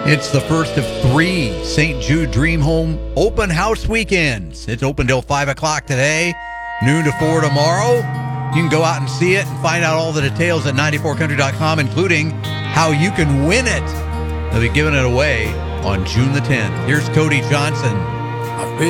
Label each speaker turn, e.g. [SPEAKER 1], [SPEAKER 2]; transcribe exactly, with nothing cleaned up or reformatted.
[SPEAKER 1] It's the first of three Saint Jude Dream Home open house weekends. It's open till five o'clock today, noon to four tomorrow. You can go out and see it and find out all the details at ninety-four country dot com, including how you can win it. They'll be giving it away on June the tenth. Here's Cody Johnson.